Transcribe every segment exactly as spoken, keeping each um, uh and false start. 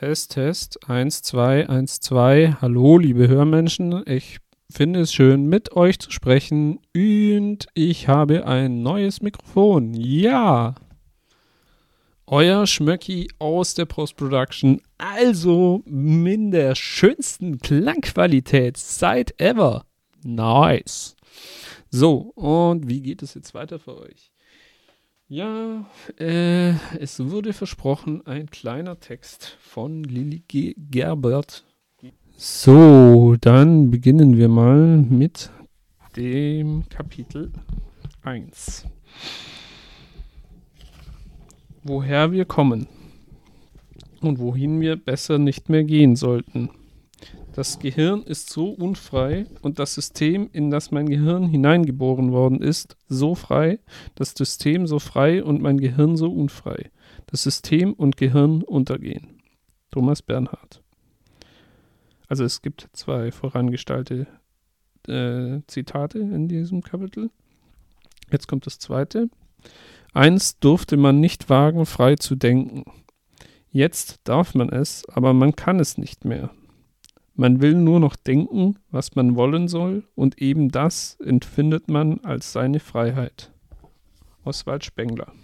Test, Test, eins, zwei, eins, zwei. Hallo, liebe Hörmenschen. Ich finde es schön, mit euch zu sprechen und ich habe ein neues Mikrofon. Ja, euer Schmöcki aus der Post-Production, also in der schönsten Klangqualität seit ever. Nice. So, und wie geht es jetzt weiter für euch? Ja, äh, es wurde versprochen, ein kleiner Text von Lilly G. Gerbert. So, dann beginnen wir mal mit dem Kapitel eins. Woher wir kommen und wohin wir besser nicht mehr gehen sollten. Das Gehirn ist so unfrei und das System, in das mein Gehirn hineingeboren worden ist, so frei, das System so frei und mein Gehirn so unfrei. Das System und Gehirn untergehen. Thomas Bernhard. Also es gibt zwei vorangestellte äh, Zitate in diesem Kapitel. Jetzt kommt das zweite. Einst durfte man nicht wagen, frei zu denken. Jetzt darf man es, aber man kann es nicht mehr. Man will nur noch denken, was man wollen soll, und eben das empfindet man als seine Freiheit. Oswald Spengler.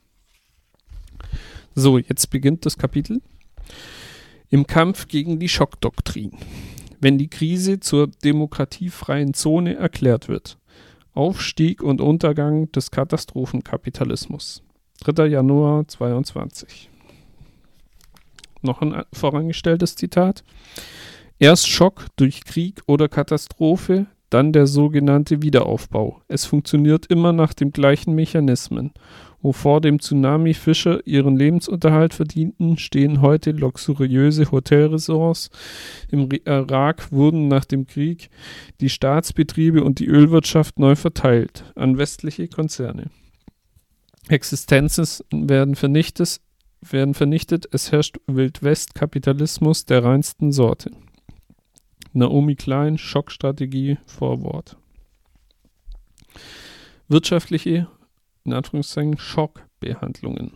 So, jetzt beginnt das Kapitel. Im Kampf gegen die Schockdoktrin. Wenn die Krise zur demokratiefreien Zone erklärt wird. Aufstieg und Untergang des Katastrophenkapitalismus. dritter Januar zweiundzwanzig. Noch ein vorangestelltes Zitat. Erst Schock durch Krieg oder Katastrophe, dann der sogenannte Wiederaufbau. Es funktioniert immer nach den gleichen Mechanismen. Wo vor dem Tsunami Fischer ihren Lebensunterhalt verdienten, stehen heute luxuriöse Hotelresorts. Im Irak wurden nach dem Krieg die Staatsbetriebe und die Ölwirtschaft neu verteilt an westliche Konzerne. Existenzen werden vernichtet, werden vernichtet. Es herrscht Wildwest-Kapitalismus der reinsten Sorte. Naomi Klein, Schockstrategie, Vorwort. Wirtschaftliche, in Anführungszeichen, Schockbehandlungen.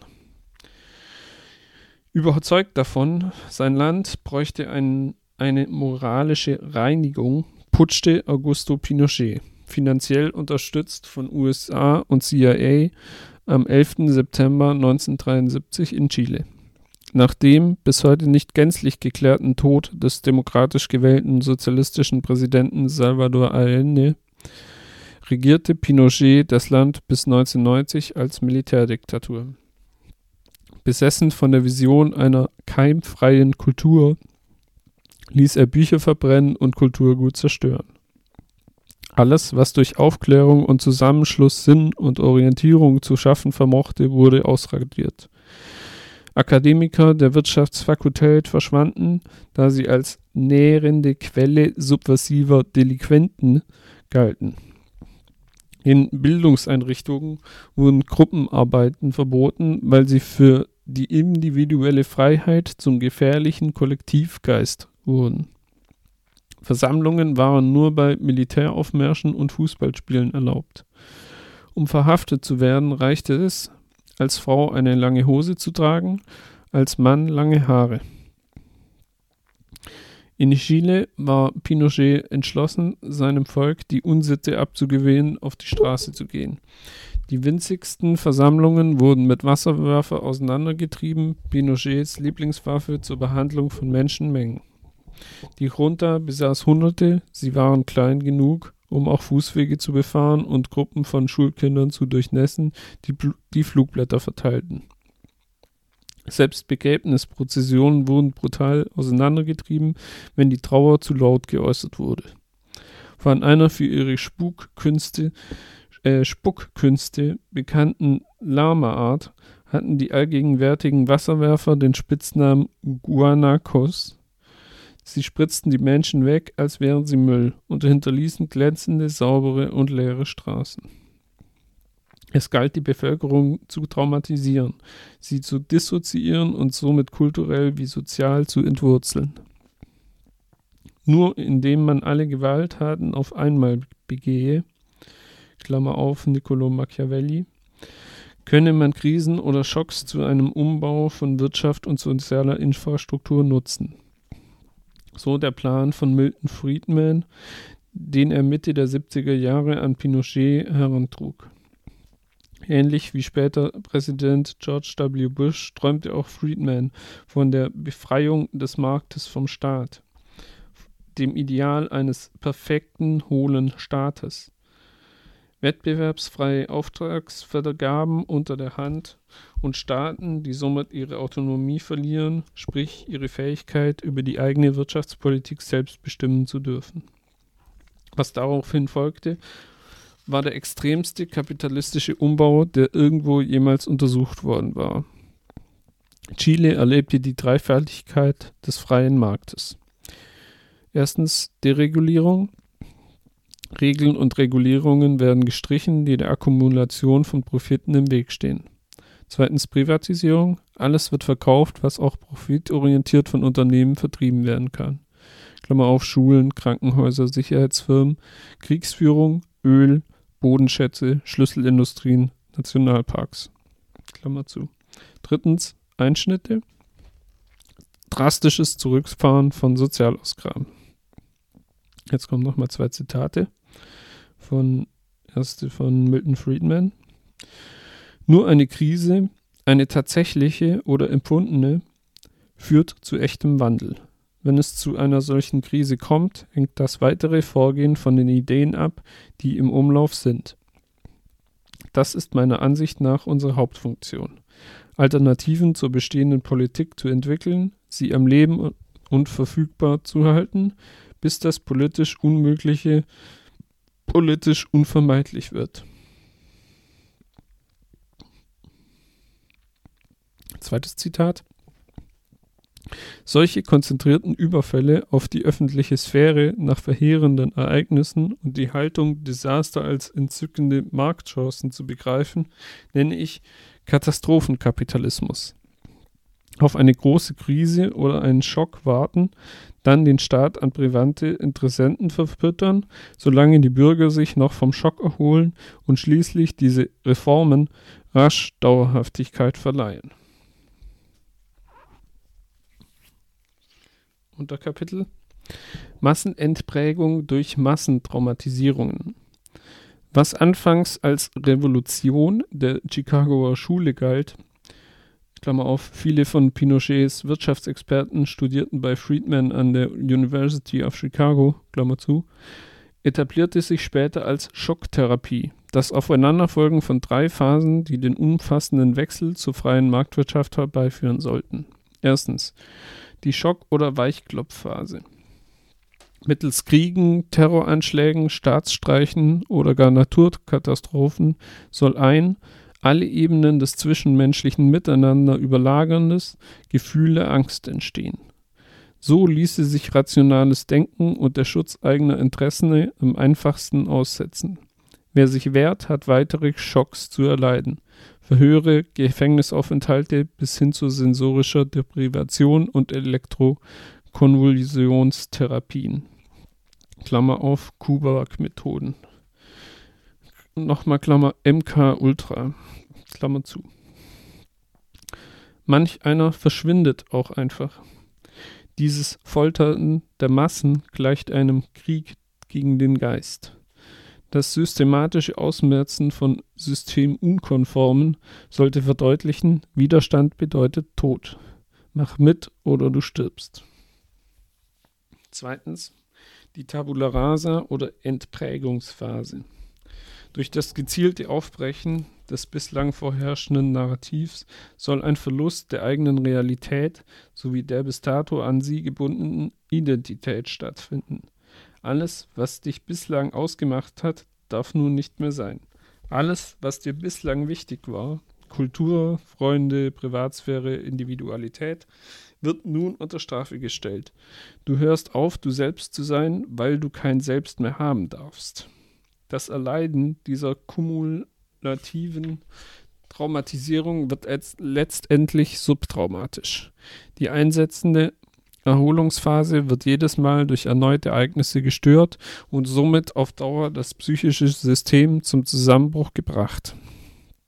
Überzeugt davon, sein Land bräuchte ein, eine moralische Reinigung, putschte Augusto Pinochet, finanziell unterstützt von U S A und C I A, am elften September neunzehnhundertdreiundsiebzig in Chile. Nach dem bis heute nicht gänzlich geklärten Tod des demokratisch gewählten sozialistischen Präsidenten Salvador Allende regierte Pinochet das Land bis neunzehnhundertneunzig als Militärdiktatur. Besessen von der Vision einer keimfreien Kultur ließ er Bücher verbrennen und Kulturgut zerstören. Alles, was durch Aufklärung und Zusammenschluss Sinn und Orientierung zu schaffen vermochte, wurde ausradiert. Akademiker der Wirtschaftsfakultät verschwanden, da sie als nährende Quelle subversiver Delinquenten galten. In Bildungseinrichtungen wurden Gruppenarbeiten verboten, weil sie für die individuelle Freiheit zum gefährlichen Kollektivgeist wurden. Versammlungen waren nur bei Militäraufmärschen und Fußballspielen erlaubt. Um verhaftet zu werden, reichte es, als Frau eine lange Hose zu tragen, als Mann lange Haare. In Chile war Pinochet entschlossen, seinem Volk die Unsitte abzugewöhnen, auf die Straße zu gehen. Die winzigsten Versammlungen wurden mit Wasserwerfer auseinandergetrieben, Pinochets Lieblingswaffe zur Behandlung von Menschenmengen. Die Junta besaß Hunderte, sie waren klein genug, um auch Fußwege zu befahren und Gruppen von Schulkindern zu durchnässen, die Bl- die Flugblätter verteilten. Selbst Begräbnisprozessionen wurden brutal auseinandergetrieben, wenn die Trauer zu laut geäußert wurde. Von einer für ihre Spukkünste, äh, Spuckkünste bekannten Lama-Art hatten die allgegenwärtigen Wasserwerfer den Spitznamen Guanacos. Sie spritzten die Menschen weg, als wären sie Müll, und hinterließen glänzende, saubere und leere Straßen. Es galt, die Bevölkerung zu traumatisieren, sie zu dissoziieren und somit kulturell wie sozial zu entwurzeln. Nur indem man alle Gewalttaten auf einmal begehe, Klammer auf, Niccolò Machiavelli, könne man Krisen oder Schocks zu einem Umbau von Wirtschaft und sozialer Infrastruktur nutzen. So der Plan von Milton Friedman, den er Mitte der siebziger Jahre an Pinochet herantrug. Ähnlich wie später Präsident George W. Bush träumte auch Friedman von der Befreiung des Marktes vom Staat, dem Ideal eines perfekten, hohlen Staates. Wettbewerbsfreie Auftragsvergaben unter der Hand und Staaten, die somit ihre Autonomie verlieren, sprich ihre Fähigkeit, über die eigene Wirtschaftspolitik selbst bestimmen zu dürfen. Was daraufhin folgte, war der extremste kapitalistische Umbau, der irgendwo jemals untersucht worden war. Chile erlebte die Dreifaltigkeit des freien Marktes. Erstens Deregulierung. Regeln und Regulierungen werden gestrichen, die der Akkumulation von Profiten im Weg stehen. Zweitens Privatisierung. Alles wird verkauft, was auch profitorientiert von Unternehmen vertrieben werden kann. Klammer auf, Schulen, Krankenhäuser, Sicherheitsfirmen, Kriegsführung, Öl, Bodenschätze, Schlüsselindustrien, Nationalparks. Klammer zu. Drittens Einschnitte. Drastisches Zurückfahren von Sozialausgaben. Jetzt kommen nochmal zwei Zitate. Von, erste von Milton Friedman. Nur eine Krise, eine tatsächliche oder empfundene, führt zu echtem Wandel. Wenn es zu einer solchen Krise kommt, hängt das weitere Vorgehen von den Ideen ab, die im Umlauf sind. Das ist meiner Ansicht nach unsere Hauptfunktion. Alternativen zur bestehenden Politik zu entwickeln, sie am Leben und verfügbar zu halten, bis das politisch Unmögliche politisch unvermeidlich wird. Zweites Zitat. Solche konzentrierten Überfälle auf die öffentliche Sphäre nach verheerenden Ereignissen und die Haltung, Desaster als entzückende Marktchancen zu begreifen, nenne ich Katastrophenkapitalismus. Auf eine große Krise oder einen Schock warten, dann den Staat an private Interessenten verfüttern, solange die Bürger sich noch vom Schock erholen und schließlich diese Reformen rasch Dauerhaftigkeit verleihen. Unterkapitel Massenentprägung durch Massentraumatisierungen. Was anfangs als Revolution der Chicagoer Schule galt, Klammer auf, viele von Pinochets Wirtschaftsexperten studierten bei Friedman an der University of Chicago, Klammer zu, etablierte sich später als Schocktherapie, das Aufeinanderfolgen von drei Phasen, die den umfassenden Wechsel zur freien Marktwirtschaft herbeiführen sollten. Erstens die Schock- oder Weichklopfphase. Mittels Kriegen, Terroranschlägen, Staatsstreichen oder gar Naturkatastrophen soll ein, alle Ebenen des zwischenmenschlichen Miteinander überlagerndes Gefühl der Angst entstehen. So ließe sich rationales Denken und der Schutz eigener Interessen am einfachsten aussetzen. Wer sich wehrt, hat weitere Schocks zu erleiden. Verhöre, Gefängnisaufenthalte bis hin zu sensorischer Deprivation und Elektrokonvulsionstherapien. Klammer auf, Kubak-Methoden. Nochmal Klammer M K Ultra. Klammer zu. Manch einer verschwindet auch einfach. Dieses Foltern der Massen gleicht einem Krieg gegen den Geist. Das systematische Ausmerzen von Systemunkonformen sollte verdeutlichen, Widerstand bedeutet Tod. Mach mit oder du stirbst. Zweitens, die Tabula Rasa oder Entprägungsphase. Durch das gezielte Aufbrechen des bislang vorherrschenden Narrativs soll ein Verlust der eigenen Realität sowie der bis dato an sie gebundenen Identität stattfinden. Alles, was dich bislang ausgemacht hat, darf nun nicht mehr sein. Alles, was dir bislang wichtig war, Kultur, Freunde, Privatsphäre, Individualität, wird nun unter Strafe gestellt. Du hörst auf, du selbst zu sein, weil du kein Selbst mehr haben darfst. Das Erleiden dieser kumulativen Traumatisierung wird letztendlich subtraumatisch. Die einsetzende Erholungsphase wird jedes Mal durch erneute Ereignisse gestört und somit auf Dauer das psychische System zum Zusammenbruch gebracht.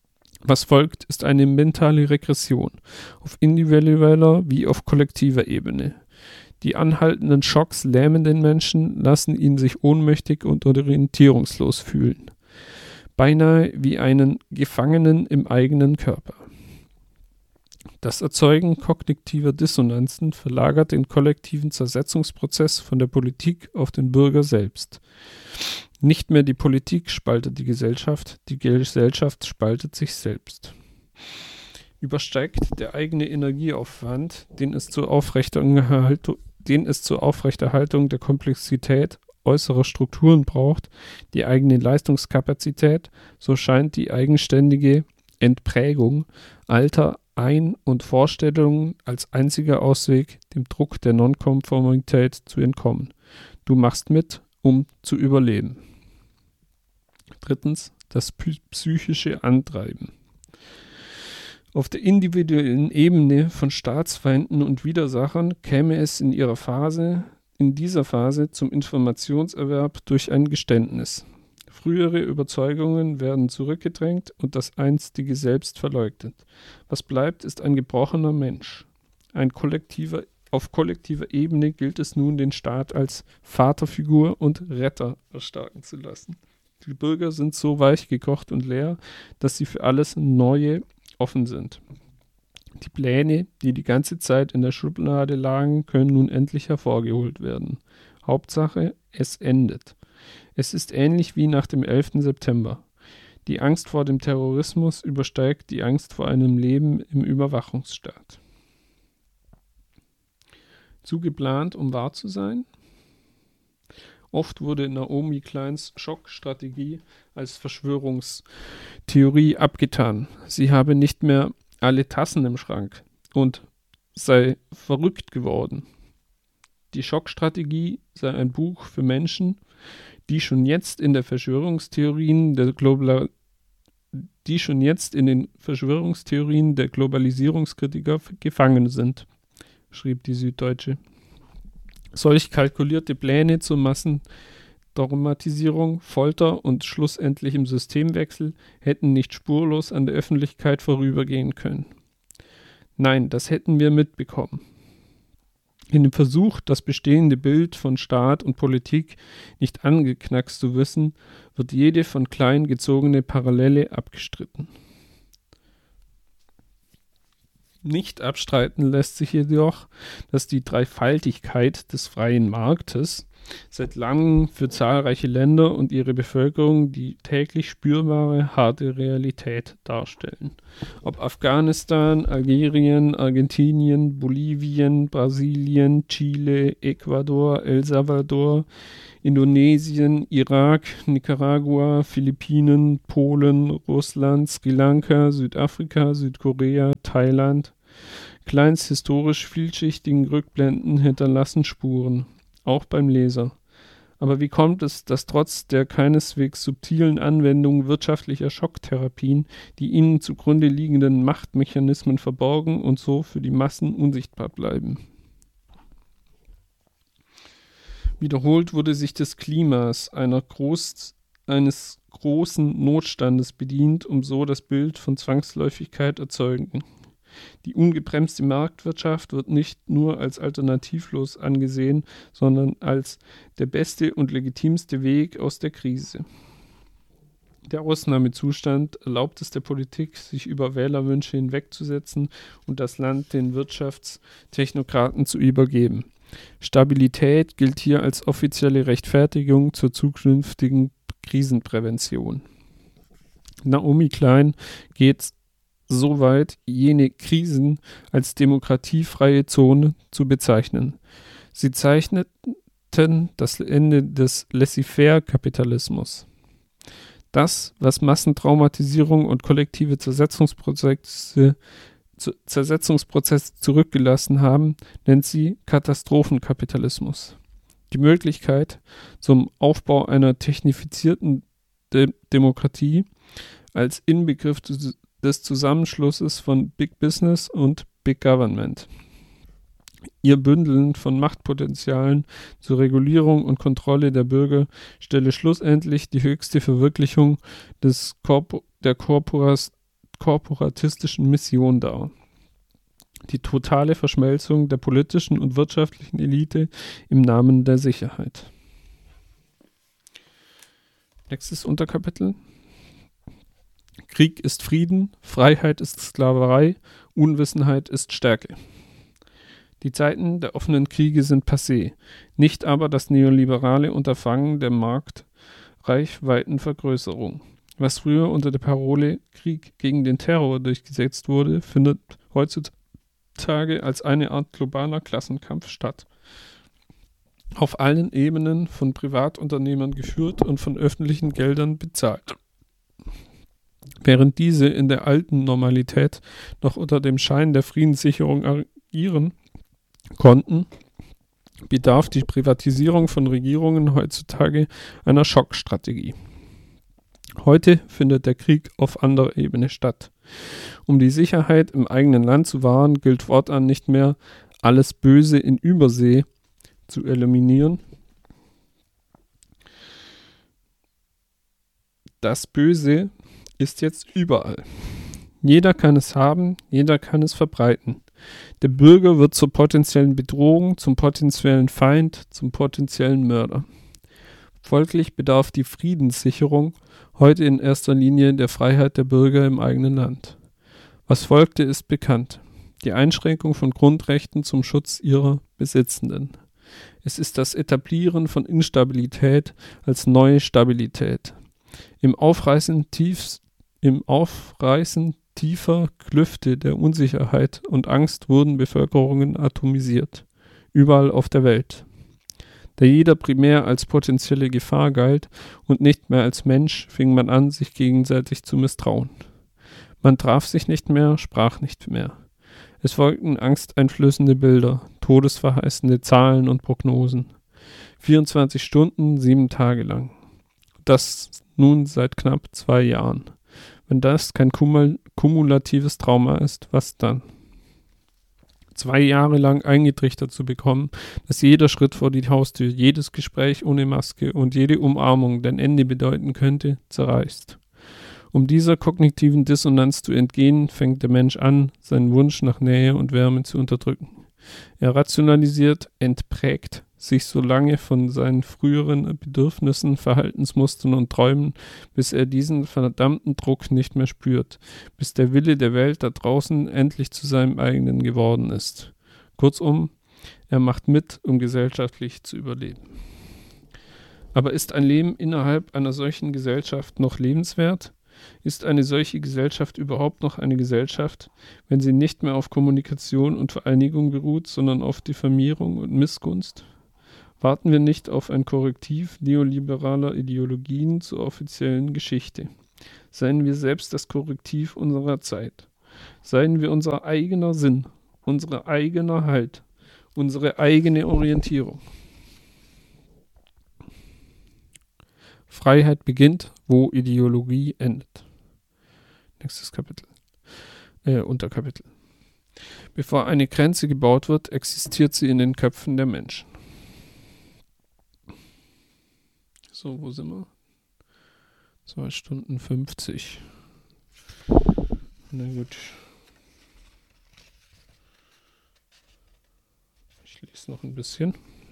Was folgt, ist eine mentale Regression auf individueller wie auf kollektiver Ebene. Die anhaltenden Schocks lähmen den Menschen, lassen ihn sich ohnmächtig und orientierungslos fühlen. Beinahe wie einen Gefangenen im eigenen Körper. Das Erzeugen kognitiver Dissonanzen verlagert den kollektiven Zersetzungsprozess von der Politik auf den Bürger selbst. Nicht mehr die Politik spaltet die Gesellschaft, die Gesellschaft spaltet sich selbst. Übersteigt der eigene Energieaufwand, den es zur Aufrechterhaltung, den es zur Aufrechterhaltung der Komplexität äußerer Strukturen braucht, die eigene Leistungskapazität, so scheint die eigenständige Entprägung alter Ein- und Vorstellungen als einziger Ausweg dem Druck der Nonkonformität zu entkommen. Du machst mit, um zu überleben. Drittens, das psychische Antreiben. Auf der individuellen Ebene von Staatsfeinden und Widersachern käme es in ihrer Phase, in dieser Phase zum Informationserwerb durch ein Geständnis. Frühere Überzeugungen werden zurückgedrängt und das einstige Selbst verleugnet. Was bleibt, ist ein gebrochener Mensch. Ein kollektiver, auf kollektiver Ebene gilt es nun, den Staat als Vaterfigur und Retter erstarken zu lassen. Die Bürger sind so weich gekocht und leer, dass sie für alles Neue offen sind. Die Pläne, die die ganze Zeit in der Schublade lagen, können nun endlich hervorgeholt werden. Hauptsache, es endet. Es ist ähnlich wie nach dem elften September. Die Angst vor dem Terrorismus übersteigt die Angst vor einem Leben im Überwachungsstaat. Zu geplant, um wahr zu sein? Oft wurde Naomi Kleins Schockstrategie als Verschwörungstheorie abgetan. Sie habe nicht mehr alle Tassen im Schrank und sei verrückt geworden. Die Schockstrategie sei ein Buch für Menschen, die schon jetzt in der Verschwörungstheorien der Global die schon jetzt in den Verschwörungstheorien der Globalisierungskritiker gefangen sind, schrieb die Süddeutsche. Solch kalkulierte Pläne zur Massendogmatisierung, Folter und schlussendlichem Systemwechsel hätten nicht spurlos an der Öffentlichkeit vorübergehen können. Nein, das hätten wir mitbekommen. In dem Versuch, das bestehende Bild von Staat und Politik nicht angeknackst zu wissen, wird jede von klein gezogene Parallele abgestritten. Nicht abstreiten lässt sich jedoch, dass die Dreifaltigkeit des freien Marktes seit langem für zahlreiche Länder und ihre Bevölkerung die täglich spürbare harte Realität darstellen. Ob Afghanistan, Algerien, Argentinien, Bolivien, Brasilien, Chile, Ecuador, El Salvador, Indonesien, Irak, Nicaragua, Philippinen, Polen, Russland, Sri Lanka, Südafrika, Südkorea, Thailand. Kleins historisch vielschichtigen Rückblenden hinterlassen Spuren, auch beim Leser. Aber wie kommt es, dass trotz der keineswegs subtilen Anwendung wirtschaftlicher Schocktherapien die ihnen zugrunde liegenden Machtmechanismen verborgen und so für die Massen unsichtbar bleiben? Wiederholt wurde sich des Klimas einer Groß, eines großen Notstandes bedient, um so das Bild von Zwangsläufigkeit erzeugen. Die ungebremste Marktwirtschaft wird nicht nur als alternativlos angesehen, sondern als der beste und legitimste Weg aus der Krise. Der Ausnahmezustand erlaubt es der Politik, sich über Wählerwünsche hinwegzusetzen und das Land den Wirtschaftstechnokraten zu übergeben. Stabilität gilt hier als offizielle Rechtfertigung zur zukünftigen Krisenprävention. Naomi Klein geht so weit, jene Krisen als demokratiefreie Zone zu bezeichnen. Sie zeichneten das Ende des Laissez-faire-Kapitalismus. Das, was Massentraumatisierung und kollektive Zersetzungsprozesse, Zersetzungsprozesse zurückgelassen haben, nennt sie Katastrophenkapitalismus. Die Möglichkeit zum Aufbau einer technifizierten De- Demokratie als Inbegriff des des Zusammenschlusses von Big Business und Big Government. Ihr Bündeln von Machtpotenzialen zur Regulierung und Kontrolle der Bürger stelle schlussendlich die höchste Verwirklichung des Korpo- der Korporas- korporatistischen Mission dar. Die totale Verschmelzung der politischen und wirtschaftlichen Elite im Namen der Sicherheit. Nächstes Unterkapitel. Krieg ist Frieden, Freiheit ist Sklaverei, Unwissenheit ist Stärke. Die Zeiten der offenen Kriege sind passé, nicht aber das neoliberale Unterfangen der Marktreichweitenvergrößerung. Was früher unter der Parole Krieg gegen den Terror durchgesetzt wurde, findet heutzutage als eine Art globaler Klassenkampf statt. Auf allen Ebenen von Privatunternehmern geführt und von öffentlichen Geldern bezahlt. Während diese in der alten Normalität noch unter dem Schein der Friedenssicherung agieren konnten, bedarf die Privatisierung von Regierungen heutzutage einer Schockstrategie. Heute findet der Krieg auf anderer Ebene statt. Um die Sicherheit im eigenen Land zu wahren, gilt fortan nicht mehr, alles Böse in Übersee zu eliminieren. Das Böse ist jetzt überall. Jeder kann es haben, jeder kann es verbreiten. Der Bürger wird zur potenziellen Bedrohung, zum potenziellen Feind, zum potenziellen Mörder. Folglich bedarf die Friedenssicherung heute in erster Linie der Freiheit der Bürger im eigenen Land. Was folgte, ist bekannt. Die Einschränkung von Grundrechten zum Schutz ihrer Besitzenden. Es ist das Etablieren von Instabilität als neue Stabilität. Im Aufreißen, tiefs, im Aufreißen tiefer Klüfte der Unsicherheit und Angst wurden Bevölkerungen atomisiert. Überall auf der Welt. Da jeder primär als potenzielle Gefahr galt und nicht mehr als Mensch, fing man an, sich gegenseitig zu misstrauen. Man traf sich nicht mehr, sprach nicht mehr. Es folgten angsteinflößende Bilder, todesverheißende Zahlen und Prognosen. vierundzwanzig Stunden, sieben Tage lang. Das nun seit knapp zwei Jahren. Wenn das kein kumul- kumulatives Trauma ist, was dann? Zwei Jahre lang eingetrichtert zu bekommen, dass jeder Schritt vor die Haustür, jedes Gespräch ohne Maske und jede Umarmung dein Ende bedeuten könnte, zerreißt. Um dieser kognitiven Dissonanz zu entgehen, fängt der Mensch an, seinen Wunsch nach Nähe und Wärme zu unterdrücken. Er rationalisiert, entprägt sich so lange von seinen früheren Bedürfnissen, Verhaltensmustern und Träumen, bis er diesen verdammten Druck nicht mehr spürt, bis der Wille der Welt da draußen endlich zu seinem eigenen geworden ist. Kurzum, er macht mit, um gesellschaftlich zu überleben. Aber ist ein Leben innerhalb einer solchen Gesellschaft noch lebenswert? Ist eine solche Gesellschaft überhaupt noch eine Gesellschaft, wenn sie nicht mehr auf Kommunikation und Vereinigung beruht, sondern auf Diffamierung und Missgunst? Warten wir nicht auf ein Korrektiv neoliberaler Ideologien zur offiziellen Geschichte. Seien wir selbst das Korrektiv unserer Zeit. Seien wir unser eigener Sinn, unser eigener Halt, unsere eigene Orientierung. Freiheit beginnt, wo Ideologie endet. Nächstes Kapitel. Äh, Unterkapitel. Bevor eine Grenze gebaut wird, existiert sie in den Köpfen der Menschen. So, wo sind wir? zwei Stunden fünfzig. Na gut. Ich lese noch ein bisschen.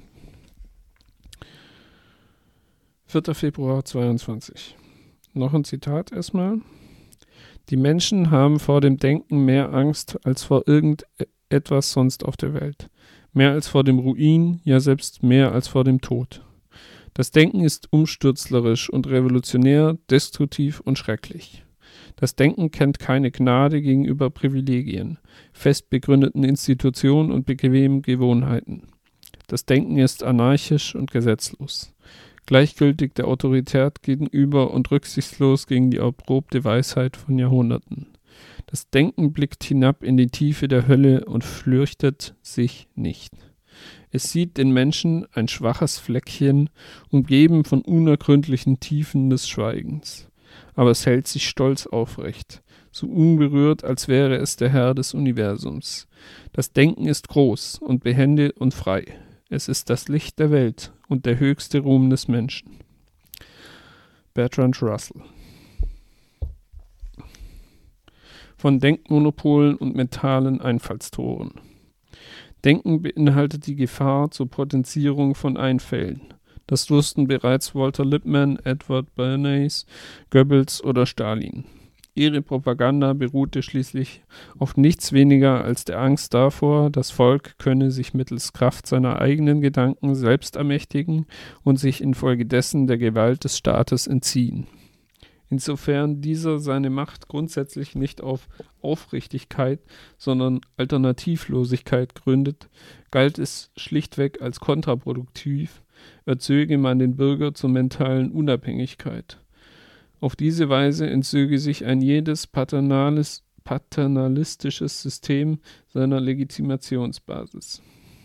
vierter Februar zweiundzwanzig. Noch ein Zitat erstmal. Die Menschen haben vor dem Denken mehr Angst als vor irgendetwas sonst auf der Welt. Mehr als vor dem Ruin, ja selbst mehr als vor dem Tod. Das Denken ist umstürzlerisch und revolutionär, destruktiv und schrecklich. Das Denken kennt keine Gnade gegenüber Privilegien, fest begründeten Institutionen und bequemen Gewohnheiten. Das Denken ist anarchisch und gesetzlos. Gleichgültig der Autorität gegenüber und rücksichtslos gegen die erprobte Weisheit von Jahrhunderten. Das Denken blickt hinab in die Tiefe der Hölle und fürchtet sich nicht. Es sieht den Menschen ein schwaches Fleckchen, umgeben von unergründlichen Tiefen des Schweigens. Aber es hält sich stolz aufrecht, so unberührt, als wäre es der Herr des Universums. Das Denken ist groß und behende und frei. Es ist das Licht der Welt und der höchste Ruhm des Menschen. Bertrand Russell. von Denkmonopolen und mentalen Einfallstoren. Denken beinhaltet die Gefahr zur Potenzierung von Einfällen. Das wussten bereits Walter Lippmann, Edward Bernays, Goebbels oder Stalin. Ihre Propaganda beruhte schließlich auf nichts weniger als der Angst davor, das Volk könne sich mittels Kraft seiner eigenen Gedanken selbst ermächtigen und sich infolgedessen der Gewalt des Staates entziehen. Insofern dieser seine Macht grundsätzlich nicht auf Aufrichtigkeit, sondern Alternativlosigkeit gründet, galt es schlichtweg als kontraproduktiv, erzöge man den Bürger zur mentalen Unabhängigkeit. Auf diese Weise entzöge sich ein jedes paternales, paternalistisches System seiner Legitimationsbasis.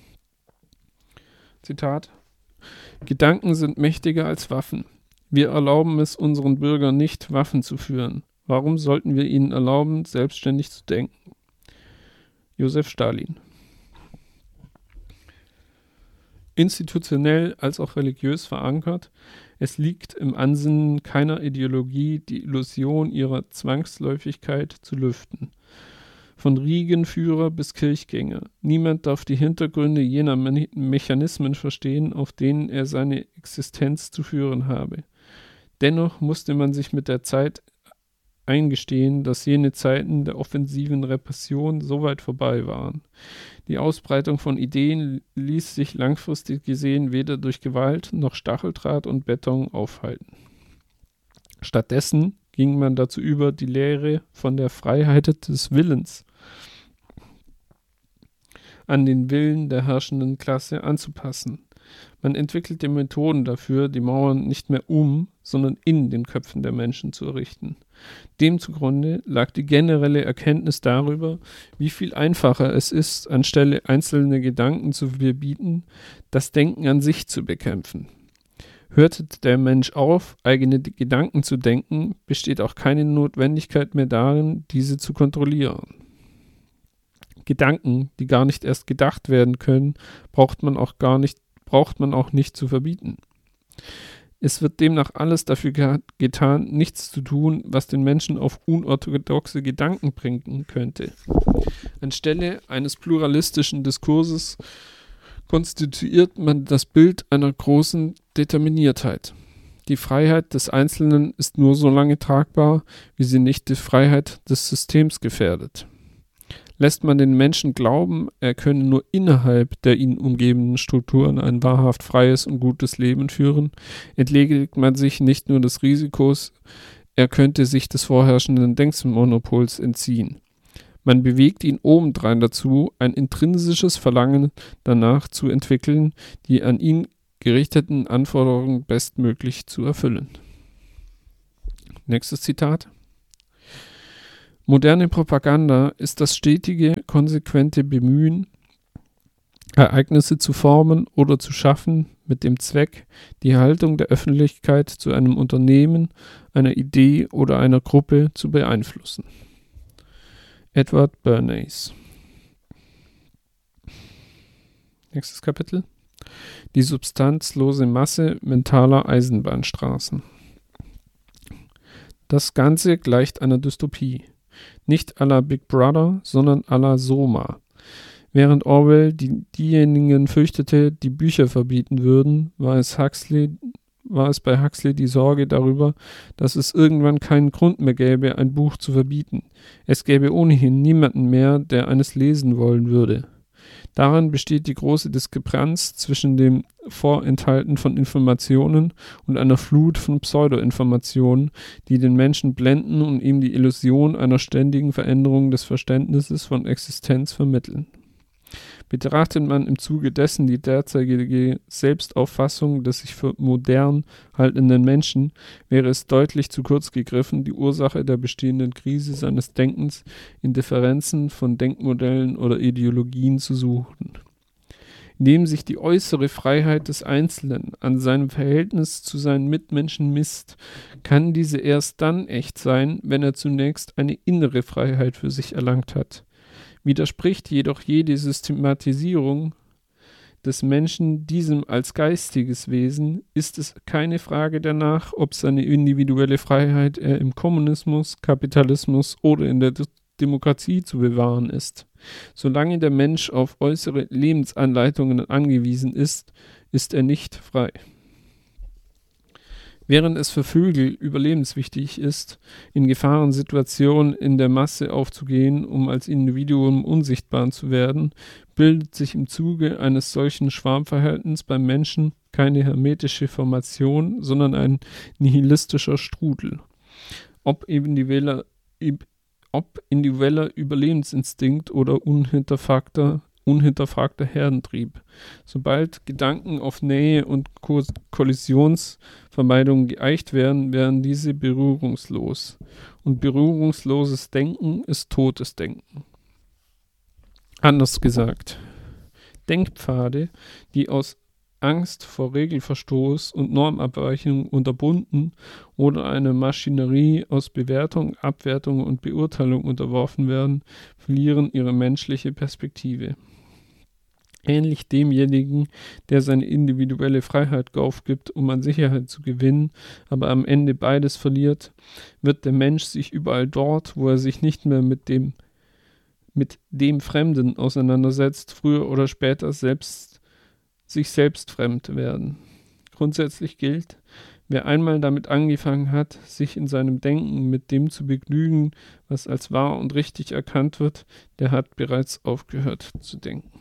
Zitat: Gedanken sind mächtiger als Waffen. Wir erlauben es unseren Bürgern nicht, Waffen zu führen. Warum sollten wir ihnen erlauben, selbstständig zu denken? Josef Stalin. Institutionell als auch religiös verankert, es liegt im Ansinnen keiner Ideologie, die Illusion ihrer Zwangsläufigkeit zu lüften. Von Riegenführer bis Kirchgänger. Niemand darf die Hintergründe jener Me- Mechanismen verstehen, auf denen er seine Existenz zu führen habe. Dennoch musste man sich mit der Zeit eingestehen, dass jene Zeiten der offensiven Repression so weit vorbei waren. Die Ausbreitung von Ideen ließ sich langfristig gesehen weder durch Gewalt noch Stacheldraht und Beton aufhalten. Stattdessen ging man dazu über, die Lehre von der Freiheit des Willens an den Willen der herrschenden Klasse anzupassen. Man entwickelte Methoden dafür, die Mauern nicht mehr um, sondern in den Köpfen der Menschen zu errichten. Dem zugrunde lag die generelle Erkenntnis darüber, wie viel einfacher es ist, anstelle einzelne Gedanken zu verbieten, das Denken an sich zu bekämpfen. Hörte der Mensch auf, eigene Gedanken zu denken, besteht auch keine Notwendigkeit mehr darin, diese zu kontrollieren. Gedanken, die gar nicht erst gedacht werden können, braucht man auch gar nicht, braucht man auch nicht zu verbieten. Es wird demnach alles dafür ge- getan, nichts zu tun, was den Menschen auf unorthodoxe Gedanken bringen könnte. Anstelle eines pluralistischen Diskurses konstituiert man das Bild einer großen Determiniertheit. Die Freiheit des Einzelnen ist nur so lange tragbar, wie sie nicht die Freiheit des Systems gefährdet. Lässt man den Menschen glauben, er könne nur innerhalb der ihn umgebenden Strukturen ein wahrhaft freies und gutes Leben führen, entledigt man sich nicht nur des Risikos, er könnte sich des vorherrschenden Denkmonopols entziehen. Man bewegt ihn obendrein dazu, ein intrinsisches Verlangen danach zu entwickeln, die an ihn gerichteten Anforderungen bestmöglich zu erfüllen. Nächstes Zitat. Moderne Propaganda ist das stetige, konsequente Bemühen, Ereignisse zu formen oder zu schaffen, mit dem Zweck, die Haltung der Öffentlichkeit zu einem Unternehmen, einer Idee oder einer Gruppe zu beeinflussen. Edward Bernays. Nächstes Kapitel. Die substanzlose Masse mentaler Eisenbahnstraßen. Das Ganze gleicht einer Dystopie. Nicht à la Big Brother, sondern à la Soma. Während Orwell die, diejenigen fürchtete, die Bücher verbieten würden, war es, Huxley, war es bei Huxley die Sorge darüber, dass es irgendwann keinen Grund mehr gäbe, ein Buch zu verbieten. Es gäbe ohnehin niemanden mehr, der eines lesen wollen würde. Darin besteht die große Diskrepanz zwischen dem Vorenthalten von Informationen und einer Flut von Pseudoinformationen, die den Menschen blenden und ihm die Illusion einer ständigen Veränderung des Verständnisses von Existenz vermitteln. Betrachtet man im Zuge dessen die derzeitige Selbstauffassung des sich für modern haltenden Menschen, wäre es deutlich zu kurz gegriffen, die Ursache der bestehenden Krise seines Denkens in Differenzen von Denkmodellen oder Ideologien zu suchen. Indem sich die äußere Freiheit des Einzelnen an seinem Verhältnis zu seinen Mitmenschen misst, kann diese erst dann echt sein, wenn er zunächst eine innere Freiheit für sich erlangt hat. Widerspricht jedoch jede Systematisierung des Menschen diesem als geistiges Wesen, ist es keine Frage danach, ob seine individuelle Freiheit er im Kommunismus, Kapitalismus oder in der Demokratie zu bewahren ist. Solange der Mensch auf äußere Lebensanleitungen angewiesen ist, ist er nicht frei. Während es für Vögel überlebenswichtig ist, in Gefahrensituationen in der Masse aufzugehen, um als Individuum unsichtbar zu werden, bildet sich im Zuge eines solchen Schwarmverhaltens beim Menschen keine hermetische Formation, sondern ein nihilistischer Strudel. Ob individueller, ob individueller Überlebensinstinkt oder unhinterfragter unhinterfragter Herdentrieb. Sobald Gedanken auf Nähe und Ko- Kollisionsvermeidung geeicht werden, werden diese berührungslos. Und berührungsloses Denken ist totes Denken. Anders gesagt, Denkpfade, die aus Angst vor Regelverstoß und Normabweichung unterbunden oder einer Maschinerie aus Bewertung, Abwertung und Beurteilung unterworfen werden, verlieren ihre menschliche Perspektive. Ähnlich demjenigen, der seine individuelle Freiheit aufgibt, um an Sicherheit zu gewinnen, aber am Ende beides verliert, wird der Mensch sich überall dort, wo er sich nicht mehr mit dem, mit dem Fremden auseinandersetzt, früher oder später selbst, sich selbst fremd werden. Grundsätzlich gilt, wer einmal damit angefangen hat, sich in seinem Denken mit dem zu begnügen, was als wahr und richtig erkannt wird, der hat bereits aufgehört zu denken.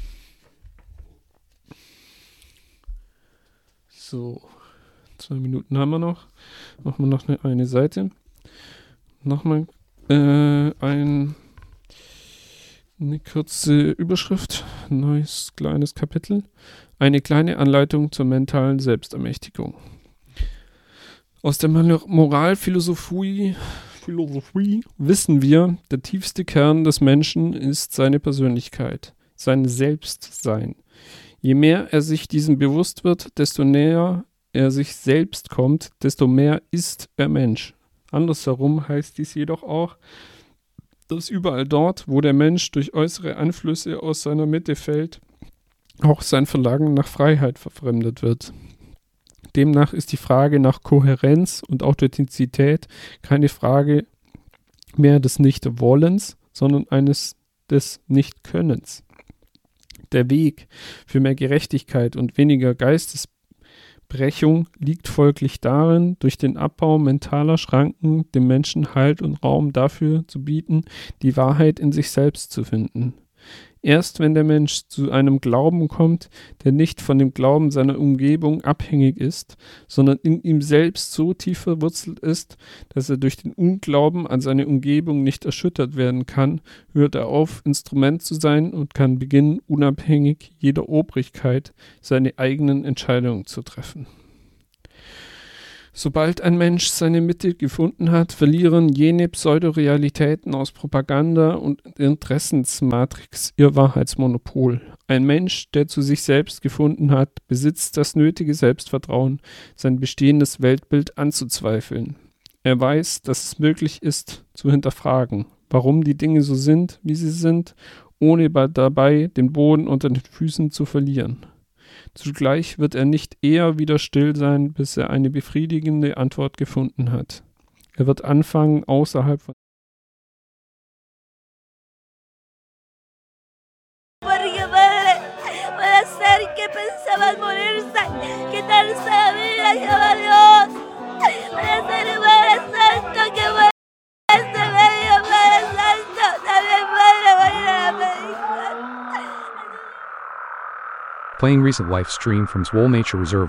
So, zwei Minuten haben wir noch. Machen wir noch eine, eine Seite. Nochmal äh, ein, eine kurze Überschrift, neues kleines Kapitel. Eine kleine Anleitung zur mentalen Selbstermächtigung. Aus der Moralphilosophie Philosophie wissen wir, der tiefste Kern des Menschen ist seine Persönlichkeit, sein Selbstsein. Je mehr er sich diesem bewusst wird, desto näher er sich selbst kommt, desto mehr ist er Mensch. Andersherum heißt dies jedoch auch, dass überall dort, wo der Mensch durch äußere Einflüsse aus seiner Mitte fällt, auch sein Verlangen nach Freiheit verfremdet wird. Demnach ist die Frage nach Kohärenz und Authentizität keine Frage mehr des Nicht-Wollens, sondern eines des Nicht-Könnens. Der Weg für mehr Gerechtigkeit und weniger Geistesbrechung liegt folglich darin, durch den Abbau mentaler Schranken dem Menschen Halt und Raum dafür zu bieten, die Wahrheit in sich selbst zu finden. Erst wenn der Mensch zu einem Glauben kommt, der nicht von dem Glauben seiner Umgebung abhängig ist, sondern in ihm selbst so tief verwurzelt ist, dass er durch den Unglauben an seine Umgebung nicht erschüttert werden kann, hört er auf, Instrument zu sein und kann beginnen, unabhängig jeder Obrigkeit seine eigenen Entscheidungen zu treffen. Sobald ein Mensch seine Mitte gefunden hat, verlieren jene Pseudorealitäten aus Propaganda und Interessensmatrix ihr Wahrheitsmonopol. Ein Mensch, der zu sich selbst gefunden hat, besitzt das nötige Selbstvertrauen, sein bestehendes Weltbild anzuzweifeln. Er weiß, dass es möglich ist, zu hinterfragen, warum die Dinge so sind, wie sie sind, ohne dabei den Boden unter den Füßen zu verlieren. Zugleich wird er nicht eher wieder still sein, bis er eine befriedigende Antwort gefunden hat. Er wird anfangen, außerhalb von Playing recent live stream from Swole Nature Reserve.